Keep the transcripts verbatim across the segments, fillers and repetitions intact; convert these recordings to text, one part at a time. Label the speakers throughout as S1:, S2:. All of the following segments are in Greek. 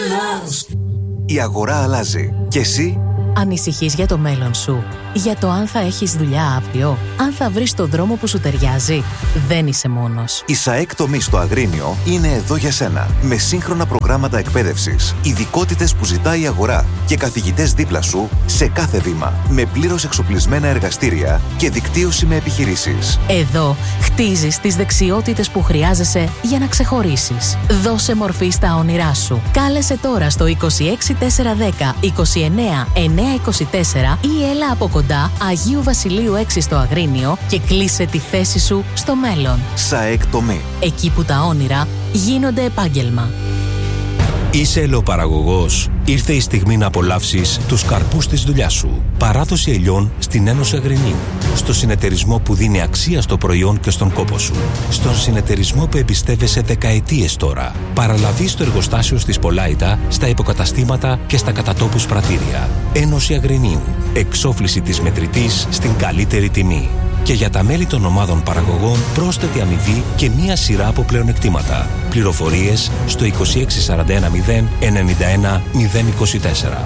S1: Η αγορά αλλάζει. Και εσύ?
S2: Ανησυχείς για το μέλλον σου? Για το αν θα έχεις δουλειά αύριο? Αν θα βρεις τον δρόμο που σου ταιριάζει? Δεν είσαι μόνος.
S1: Η ΣΑΕΚ τομή στο Αγρίνιο είναι εδώ για σένα. Με σύγχρονα προγράμματα εκπαίδευσης, ειδικότητες που ζητάει η αγορά και καθηγητές δίπλα σου σε κάθε βήμα. Με πλήρως εξοπλισμένα εργαστήρια και δικτύωση με επιχειρήσεις.
S2: Εδώ χτίζεις τις δεξιότητες που χρειάζεσαι για να ξεχωρίσεις. Δώσε μορφή στα όνειρά σου. Κάλεσε τώρα στο είκοσι έξι τετρακόσια δέκα είκοσι εννέα εννιακόσια είκοσι τέσσερα ή έλα από κοντά Αγίου Βασιλείου έξι στο Αγρίνιο και κλείσε τη θέση σου στο μέλλον.
S1: ΣΑΕΚ τομή.
S2: Εκεί που τα όνειρα γίνονται επάγγελμα.
S3: Είσαι ελαιοπαραγωγός. Ήρθε η στιγμή να απολαύσεις τους καρπούς της δουλειάς σου. Παράδοση ελιών στην Ένωση Αγρινίου. Στο συνεταιρισμό που δίνει αξία στο προϊόν και στον κόπο σου. Στον συνεταιρισμό που εμπιστεύεσαι δεκαετίες τώρα. Παραλαβή στο εργοστάσιο της Πολάιτα, στα υποκαταστήματα και στα κατατόπους πρατήρια. Ένωση Αγρινίου. Εξόφληση της μετρητής στην καλύτερη τιμή. Και για τα μέλη των ομάδων παραγωγών πρόσθετη αμοιβή και μία σειρά από πλεονεκτήματα. Πληροφορίες στο είκοσι έξι σαράντα ένα μηδέν ενενήντα ένα μηδέν είκοσι τέσσερα.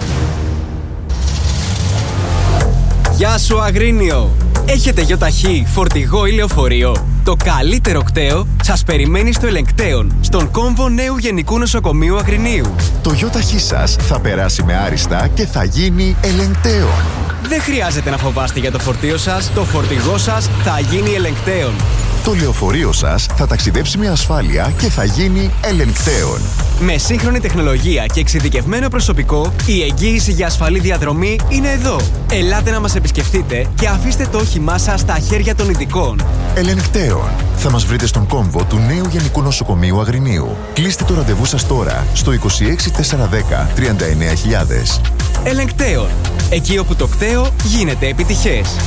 S4: Γεια σου Αγρίνιο! Έχετε γιοταχή, φορτηγό ή λεωφορείο? Το καλύτερο κταίο σας περιμένει στο Ελεγκτέον, στον κόμβο νέου Γενικού Νοσοκομείου Αγρινίου.
S5: Το γιοταχή σας θα περάσει με άριστα και θα γίνει Ελεγκτέον.
S4: Δεν χρειάζεται να φοβάστε για το φορτίο σας, το φορτηγό σας θα γίνει Ελεγκτέον.
S5: Το λεωφορείο σας θα ταξιδέψει με ασφάλεια και θα γίνει Ελεγκτέον.
S4: Με σύγχρονη τεχνολογία και εξειδικευμένο προσωπικό, η εγγύηση για ασφαλή διαδρομή είναι εδώ. Ελάτε να μας επισκεφτείτε και αφήστε το όχημά σας στα χέρια των ειδικών.
S5: Ελεγκτέον. Θα μας βρείτε στον κόμβο του νέου Γενικού Νοσοκομείου Αγρινίου. Κλείστε το ραντεβού σας τώρα στο είκοσι έξι τετρακόσια δέκα τριάντα εννέα χιλιάδες.
S4: Ελεγκτέον. Εκεί όπου το κταίο γίνεται επιτυχές.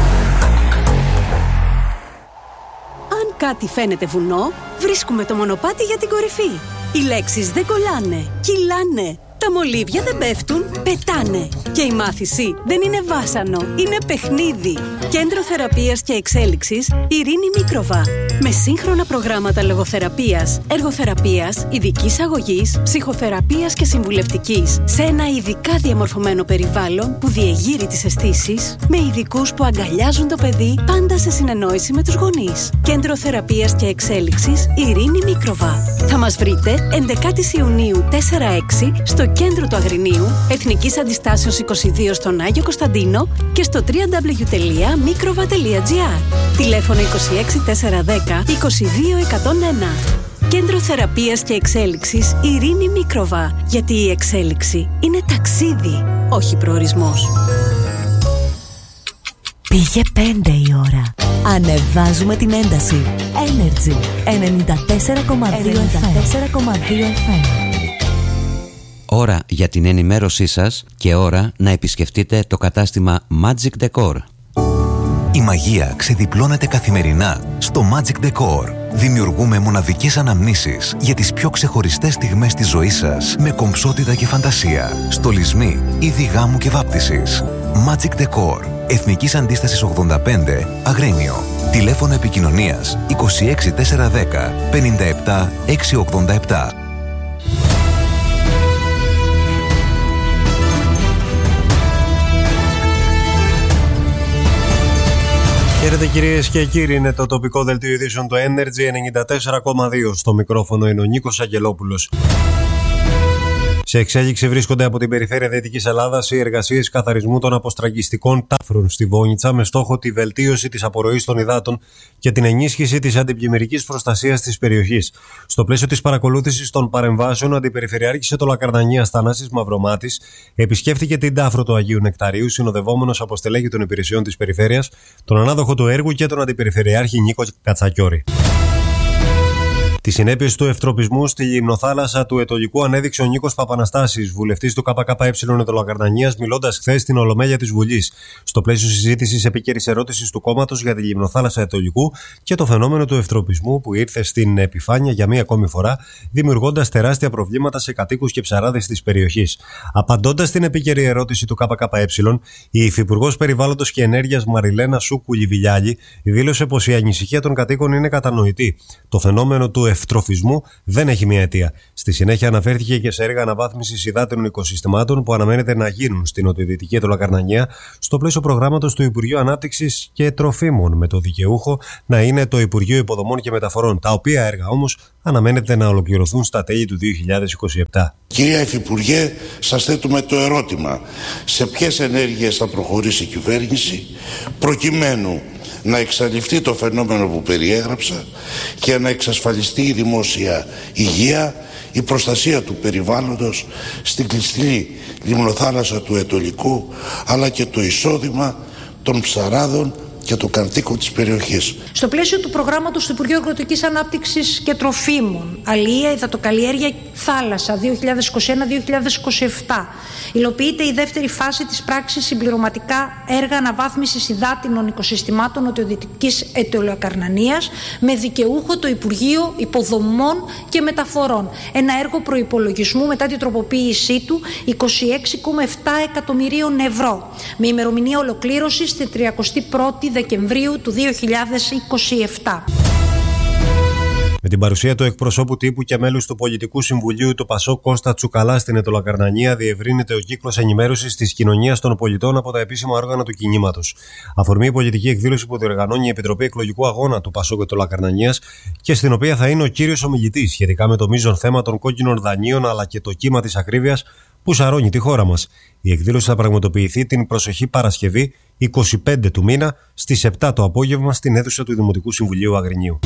S6: Αν κάτι φαίνεται βουνό, βρίσκουμε το μονοπάτι για την κορυφή. Οι λέξεις δεν κολλάνε, κυλάνε. Τα μολύβια δεν πέφτουν, πετάνε. Και η μάθηση δεν είναι βάσανο, είναι παιχνίδι. Κέντρο Θεραπείας και Εξέλιξης Ειρήνη Μίκροβα. Με σύγχρονα προγράμματα λογοθεραπείας, εργοθεραπείας, ειδικής αγωγής, ψυχοθεραπείας και συμβουλευτικής. Σε ένα ειδικά διαμορφωμένο περιβάλλον που διεγείρει τις αισθήσεις, με ειδικούς που αγκαλιάζουν το παιδί πάντα σε συνεννόηση με τους γονείς. Κέντρο Θεραπείας και Εξέλιξης Ειρήνη Μίκροβα. Θα μας βρείτε έντεκα Ιουνίου τέσσερα έξι στο κέντρο του Αγρινίου, Εθνικής Αντιστάσεως είκοσι δύο στον Άγιο Κωνσταντίνο και στο double-u double-u double-u τελεία mikrova τελεία gr. Τηλέφωνο είκοσι έξι τετρακόσια δέκα είκοσι δύο εκατόν ένα. Κέντρο Θεραπείας και Εξέλιξης Ειρήνη Μίκροβα. Γιατί η εξέλιξη είναι ταξίδι, όχι προορισμός.
S7: Πήγε πέντε η ώρα. Ανεβάζουμε την ένταση. Energy ενενήντα τέσσερα κόμμα δύο εφ εμ.
S8: Ώρα για την ενημέρωσή σας και ώρα να επισκεφτείτε το κατάστημα Magic Decor.
S1: Η μαγεία ξεδιπλώνεται καθημερινά στο Magic Decor. Δημιουργούμε μοναδικές αναμνήσεις για τις πιο ξεχωριστές στιγμές της ζωής σας με κομψότητα και φαντασία. Στολισμοί, είδη γάμου και βάπτισης. Magic Decor. Εθνικής Αντίστασης ογδόντα πέντε, Αγρίνιο. Τηλέφωνο επικοινωνίας είκοσι έξι τετρακόσια δέκα πενήντα επτά εξακόσια ογδόντα επτά.
S9: Χαίρετε κυρίες και κύριοι, είναι το τοπικό δελτίο ειδήσεων του Energy ενενήντα τέσσερα κόμμα δύο. Στο μικρόφωνο είναι ο Νίκος Αγγελόπουλος. Σε εξέλιξη βρίσκονται από την περιφέρεια Δυτικής Ελλάδας οι εργασίες καθαρισμού των αποστραγγιστικών τάφρων στη Βόνιτσα με στόχο τη βελτίωση της απορροής των υδάτων και την ενίσχυση της αντιπλημμυρικής προστασίας της περιοχής. Στο πλαίσιο της παρακολούθησης των παρεμβάσεων, ο Αντιπεριφερειάρχης Ετωλακαρνανίας Θανάσης Μαυρομάτης επισκέφθηκε την τάφρο του Αγίου Νεκταρίου, συνοδευόμενος από στελέχη των υπηρεσιών της περιφέρειας, τον ανάδοχο του έργου και τον Αντιπεριφερειάρχη Νίκο Κατσακιώρη. Τις συνέπειες του ευτροπισμού στη λιμνοθάλασσα του Αιτωλικού ανέδειξε ο Νίκος Παπαναστάσης, βουλευτής του ΚΚΕ Ετωλακαρνανίας, μιλώντας χθες στην Ολομέλεια της Βουλής, στο πλαίσιο συζήτησης επίκαιρης ερώτησης του κόμματος για τη λιμνοθάλασσα Αιτωλικού και το φαινόμενο του ευτροπισμού που ήρθε στην επιφάνεια για μία ακόμη φορά, δημιουργώντας τεράστια προβλήματα σε κατοίκους και ψαράδες της περιοχής. Απαντώντας στην επίκαιρη ερώτηση του ΚΚΕ, η Υφυπουργός Περιβάλλοντος και Ενέργειας Μαριλένα Σούκου Λιβιλιάλη δήλωσε πως η ανησυχία των κατοίκων είναι κατανοητή. Το φαινόμενο του ευτροφισμού δεν έχει μια αιτία. Στη συνέχεια αναφέρθηκε και σε έργα αναβάθμισης υδάτινων οικοσυστημάτων που αναμένεται να γίνουν στην νοτιοδυτική Αιτωλοκαρνανία στο πλαίσιο προγράμματος του Υπουργείου Ανάπτυξης και Τροφίμων, με το δικαιούχο να είναι το Υπουργείο Υποδομών και Μεταφορών, τα οποία έργα όμως αναμένεται να ολοκληρωθούν στα τέλη του δύο χιλιάδες είκοσι επτά.
S10: Κυρία Υφυπουργέ, σας θέτουμε το ερώτημα: σε ποιες ενέργειες θα προχωρήσει η κυβέρνηση προκειμένου να εξαλειφθεί το φαινόμενο που περιέγραψα και να εξασφαλιστεί η δημόσια υγεία, η προστασία του περιβάλλοντος στην κλειστή λιμνοθάλασσα του Αιτωλικού, αλλά και το εισόδημα των ψαράδων και των κατοίκων της περιοχής.
S11: Στο πλαίσιο του προγράμματος του Υπουργείου Αγροτικής Ανάπτυξης και Τροφίμων, Αλιεία, Υδατοκαλλιέργεια, Θάλασσα δύο χιλιάδες είκοσι ένα με δύο χιλιάδες είκοσι επτά, υλοποιείται η δεύτερη φάση της πράξης συμπληρωματικά έργα αναβάθμισης υδάτινων οικοσυστημάτων νοτιοδυτικής Αιτωλοκαρνανίας, με δικαιούχο το Υπουργείο Υποδομών και Μεταφορών. Ένα έργο προϋπολογισμού μετά την τροποποίησή του είκοσι έξι κόμμα επτά εκατομμυρίων ευρώ, με ημερομηνία ολοκλήρωσης στην τριαντάτη πρώτη Δεκεμβρίου του δύο χιλιάδες είκοσι επτά.
S9: Με την παρουσία του εκπροσώπου τύπου και μέλους του Πολιτικού Συμβουλίου του Πασόκ Κώστα Τσουκαλά στην Αιτωλοκαρνανία, διευρύνεται ο κύκλος ενημέρωσης της κοινωνίας των πολιτών από τα επίσημα όργανα του κινήματος. Αφορμή η πολιτική εκδήλωση που διοργανώνει η Επιτροπή Εκλογικού Αγώνα του Πασόκ Αιτωλοκαρνανίας και στην οποία θα είναι ο κύριος ομιλητής σχετικά με το μείζον θέμα των κόκκινων δανείων αλλά και το κύμα της ακρίβειας που σαρώνει τη χώρα μας. Η εκδήλωση θα πραγματοποιηθεί την προσεχή Παρασκευή είκοσι πέντε του μήνα στις επτά το απόγευμα στην αίθουσα του Δημοτικού Συμβουλίου Αγρινίου.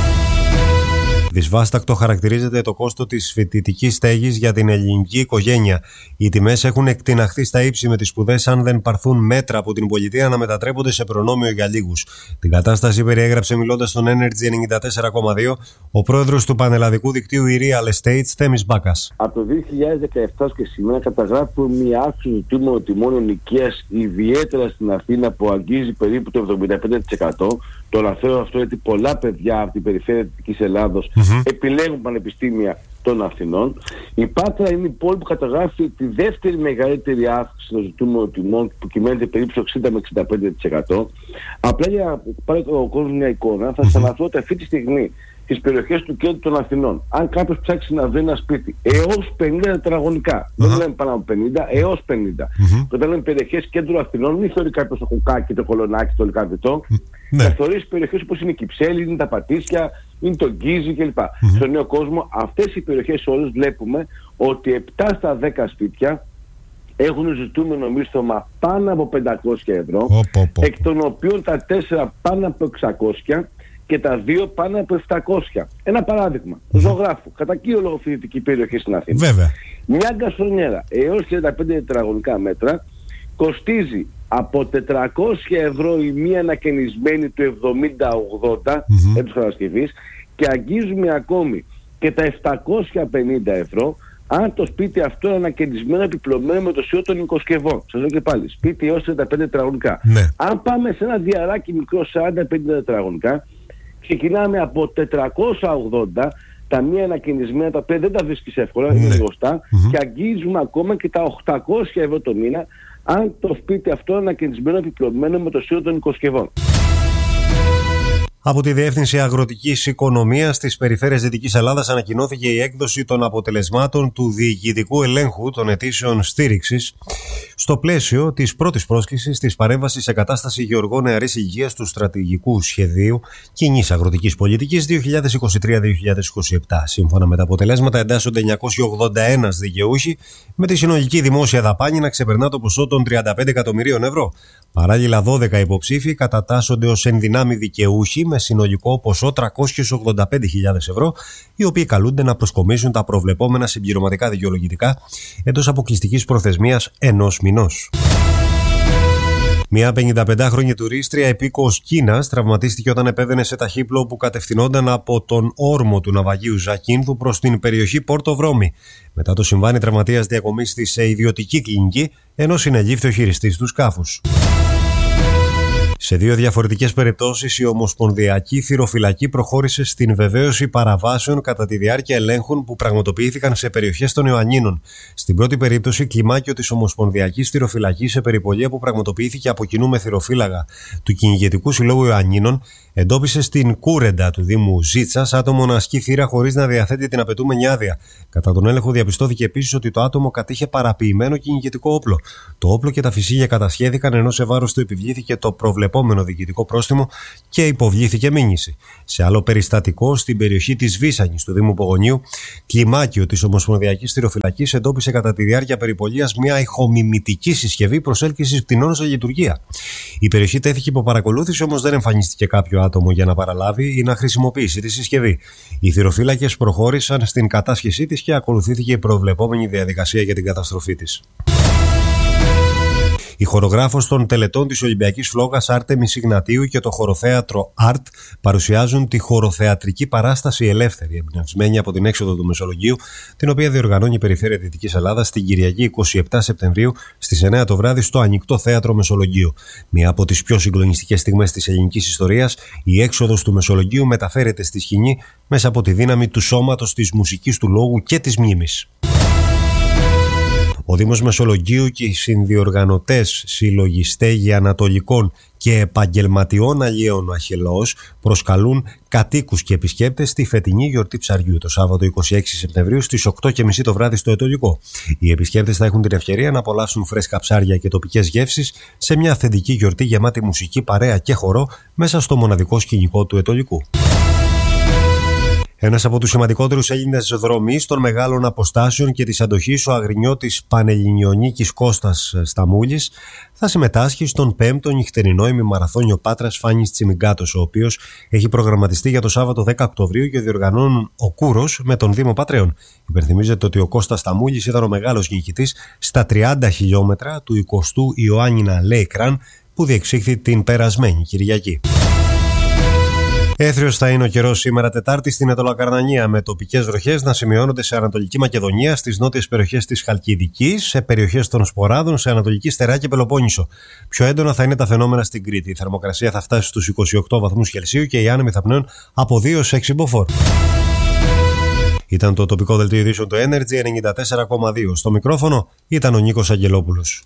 S9: Δυσβάστακτο χαρακτηρίζεται το κόστος της φοιτητικής στέγης για την ελληνική οικογένεια. Οι τιμές έχουν εκτιναχθεί στα ύψη, με τις σπουδές, αν δεν πάρθουν μέτρα από την πολιτεία, να μετατρέπονται σε προνόμιο για λίγους. Την κατάσταση περιέγραψε, μιλώντας στον Energy ενενήντα τέσσερα κόμμα δύο, ο πρόεδρος του πανελλαδικού δικτύου e-Real Estates, Θέμης Μπάκας.
S12: Από το δύο χιλιάδες δεκαεπτά και σήμερα καταγράφουμε μια αύξηση του τίμου τιμών ενοικίας, ιδιαίτερα στην Αθήνα, που αγγίζει περίπου το εβδομήντα πέντε τοις εκατό. Το αναφέρω αυτό γιατί πολλά παιδιά από την περιφέρεια της Ελλάδος mm-hmm. επιλέγουν πανεπιστήμια των Αθηνών. Η Πάτρα είναι η πόλη που καταγράφει τη δεύτερη μεγαλύτερη αύξηση των ζητούμενων τιμών, που κυμαίνεται περίπου στο εξήντα με εξήντα πέντε τοις εκατό. Απλά για να πάρει ο κόσμος μια εικόνα, θα σας αναφέρω ότι αυτή τη στιγμή στις περιοχές του κέντρου των Αθηνών, αν κάποιος ψάξει να βρει ένα σπίτι έως πενήντα τετραγωνικά, mm-hmm. δεν λέμε πάνω από πενήντα, έως πενήντα. Mm-hmm. Και όταν λέμε περιοχές κέντρου Αθηνών, μην θεωρεί κάποιος το Χουκάκι, το Κολονάκι, το Λικαβητό. Mm-hmm. Θα θεωρήσει περιοχές όπως είναι η Κυψέλη, είναι τα Πατήσια, είναι το Γκίζι κλπ. Mm-hmm. Στον νέο κόσμο, αυτές οι περιοχές όλες βλέπουμε ότι επτά στα δέκα σπίτια έχουν ζητούμενο μίσθωμα πάνω από πεντακόσια ευρώ, oh, oh, oh. εκ των οποίων τα τέσσερα πάνω από εξακόσια και τα δύο πάνω από επτακόσια. Ένα παράδειγμα, mm-hmm. ζωγράφου, κατά κύριο λόγο φοιτητική περιοχή στην Αθήνα. Βέβαια. Μια γκαστρονιέρα έως χίλια πεντακόσια τετραγωνικά μέτρα κοστίζει από τετρακόσια ευρώ η μία ανακαινισμένη του εβδομήντα ογδόντα mm-hmm. έτους κατασκευής, και αγγίζουμε ακόμη και τα επτακόσια πενήντα ευρώ αν το σπίτι αυτό είναι ανακαινισμένο, επιπλωμένο με το σιό των οικοσκευών. Σας λέω και πάλι, σπίτι έως τριάντα πέντε τετραγωνικά. Ναι. Αν πάμε σε ένα διαράκι μικρό σαράντα πενήντα τετραγωνικά, ξεκινάμε από τετρακόσια ογδόντα, τα μία ανακαινισμένα, τα οποία δεν τα βρίσκεις εύκολα, ναι. είναι γνωστά, mm-hmm. και αγγίζουμε ακόμα και τα οκτακόσια ευρώ το μήνα αν το σπίτι αυτό είναι ανακαινισμένο, επιπλωμένο με το σιό των οικοσκευών.
S9: Από τη Διεύθυνση Αγροτικής Οικονομίας της Περιφέρειας Δυτικής Ελλάδας ανακοινώθηκε η έκδοση των αποτελεσμάτων του διοικητικού ελέγχου των αιτήσεων στήριξης στο πλαίσιο της πρώτης πρόσκλησης της παρέμβασης σε κατάσταση γεωργών νεαρής ηλικίας του Στρατηγικού Σχεδίου Κοινής Αγροτικής Πολιτικής δύο χιλιάδες είκοσι τρία με δύο χιλιάδες είκοσι επτά. Σύμφωνα με τα αποτελέσματα, εντάσσονται εννιακόσιοι ογδόντα ένα δικαιούχοι, με τη συνολική δημόσια δαπάνη να ξεπερνά το ποσό των τριάντα πέντε εκατομμυρίων ευρώ. Παράλληλα, δώδεκα υποψήφοι κατατάσσονται ως ενδυνάμει δικαιούχοι με συνολικό ποσό τριακόσιες ογδόντα πέντε χιλιάδες ευρώ, οι οποίοι καλούνται να προσκομίσουν τα προβλεπόμενα συμπληρωματικά δικαιολογητικά εντός αποκλειστικής προθεσμίας ενός μηνός. Μια πενηνταπεντάχρονη τουρίστρια υπήκοος Κίνας τραυματίστηκε όταν επέβαινε σε ταχύπλο που κατευθυνόταν από τον όρμο του ναυαγίου Ζακίνθου προς την περιοχή Πόρτο Βρώμη. Μετά το συμβάν, η τραυματίας διακομίστη σε ιδιωτική κλινική, ενώ συνελήφθη ο χειριστής του σκάφους. Σε δύο διαφορετικές περιπτώσεις, η Ομοσπονδιακή Θυροφυλακή προχώρησε στην βεβαίωση παραβάσεων κατά τη διάρκεια ελέγχων που πραγματοποιήθηκαν σε περιοχές των Ιωαννίνων. Στην πρώτη περίπτωση, κλιμάκιο της Ομοσπονδιακής Θυροφυλακής σε περιπολία που πραγματοποιήθηκε από κοινού με θυροφύλαγα του Κυνηγετικού Συλλόγου Ιωαννίνων, εντόπισε στην Κούρεντα του Δήμου Ζήτσας άτομο να ασκεί θύρα χωρίς να διαθέτει την απαιτούμενη άδεια. Κατά τον έλεγχο, διαπιστώθηκε επίσης ότι το άτομο κατήχε παραποιημένο κυνηγετικό όπλο. Το όπλο και τα φυσίγια κατασχέθηκαν, ενώ σε βάρος του επιβλήθηκε το προβλεπόμενο διοικητικό πρόστιμο και υποβλήθηκε μήνυση. Σε άλλο περιστατικό, στην περιοχή της Βίσανης του Δήμου Πογονίου, κλιμάκιο της Ομοσπονδιακής Θυροφυλακής εντόπισε κατά τη διάρκεια περιπολίας μια ηχομιμητική συσκευή προσέλκυσης πτηνών σε λειτουργία. Η περιοχή τέθηκε υπό παρακολούθηση, όμως δεν εμφανίστηκε κάποιο άτομο για να παραλάβει ή να χρησιμοποιήσει τη συσκευή. Οι θυροφύλακες προχώρησαν στην κατάσχεσή της και ακολουθήθηκε η προβλεπόμενη διαδικασία για την καταστροφή της. Η χορογράφος των τελετών της Ολυμπιακής Φλόγας Άρτεμις Ιγνατίου και το χοροθέατρο Αρτ παρουσιάζουν τη χοροθεατρική παράσταση Ελεύθερη, εμπνευσμένη από την έξοδο του Μεσολογγίου, την οποία διοργανώνει η Περιφέρεια Δυτικής Ελλάδας την Κυριακή εικοστή εβδόμη Σεπτεμβρίου στις εννέα το βράδυ στο Ανοιχτό Θέατρο Μεσολογγίου. Μία από τις πιο συγκλονιστικές στιγμές της ελληνικής ιστορίας, η έξοδος του Μεσολογγίου μεταφέρεται στη σκηνή μέσα από τη δύναμη του σώματος, της μουσικής, του λόγου και της μνήμης. Ο Δήμος Μεσολογγίου και οι συνδιοργανωτές Σύλλογοι Στέγη Ανατολικών και Επαγγελματιών Αλλιέων Αχελός προσκαλούν κατοίκους και επισκέπτες στη φετινή γιορτή ψαριού το Σάββατο εικοστή έκτη Σεπτεμβρίου στις οκτώ και μισή το βράδυ στο Ετωλικό. Οι επισκέπτες θα έχουν την ευκαιρία να απολαύσουν φρέσκα ψάρια και τοπικές γεύσεις σε μια αυθεντική γιορτή γεμάτη μουσική, παρέα και χορό μέσα στο μοναδικό σκηνικό του Ετωλικού. Ένας από τους σημαντικότερους Έλληνες δρομείς των μεγάλων αποστάσεων και της αντοχής, ο αγρινιώτης Πανελληνιονίκης Κώστας Σταμούλης, θα συμμετάσχει στον πέμπτο νυχτερινό ημιμαραθώνιο Πάτρας Φάνης Τσιμιγκάτος, ο οποίος έχει προγραμματιστεί για το Σάββατο δέκα Οκτωβρίου και διοργανώνουν ο Κούρος με τον Δήμο Πατρέων. Υπενθυμίζεται ότι ο Κώστας Σταμούλης ήταν ο μεγάλος νικητής στα τριάντα χιλιόμετρα του εικοστού Ιωάννινα Λέικραν που διεξήχθη την περασμένη Κυριακή. Έθριος θα είναι ο καιρός σήμερα Τετάρτη στην Αιτωλοκαρνανία, με τοπικές βροχές να σημειώνονται σε Ανατολική Μακεδονία, στις νότιες περιοχές της Χαλκιδικής, σε περιοχές των Σποράδων, σε Ανατολική Στερά και Πελοπόννησο. Πιο έντονα θα είναι τα φαινόμενα στην Κρήτη. Η θερμοκρασία θα φτάσει στους είκοσι οκτώ βαθμούς Κελσίου και οι άνεμοι θα πνέουν από δύο έως έξι μποφόρ. Ήταν το τοπικό δελτίο ειδήσεων του Energy ενενήντα τέσσερα κόμμα δύο. Στο μικρόφωνο ήταν ο Νίκος Αγγελόπουλος.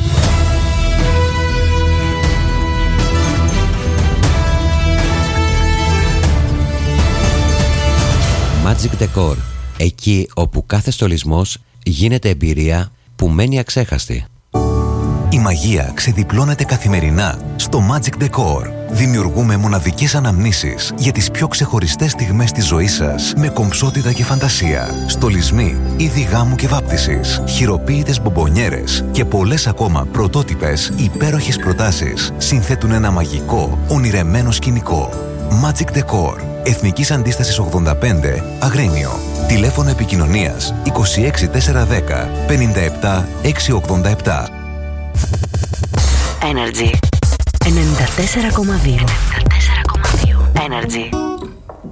S8: Magic Decor. Εκεί όπου κάθε στολισμός γίνεται εμπειρία που μένει αξέχαστη.
S1: Η μαγεία ξεδιπλώνεται καθημερινά στο Magic Decor. Δημιουργούμε μοναδικές αναμνήσεις για τις πιο ξεχωριστές στιγμές της ζωής σας με κομψότητα και φαντασία. Στολισμοί, είδη γάμου και βάπτισης, χειροποίητες μπομπονιέρες και πολλές ακόμα πρωτότυπες υπέροχες προτάσεις συνθέτουν ένα μαγικό, ονειρεμένο σκηνικό. Magic Decor. Εθνικής Αντίστασης ογδόντα πέντε, Αγρίνιο. Τηλέφωνο επικοινωνίας είκοσι έξι τετρακόσια δέκα πενήντα επτά εξακόσια ογδόντα επτά.
S7: Energy ενενήντα τέσσερα κόμμα δύο. Energy.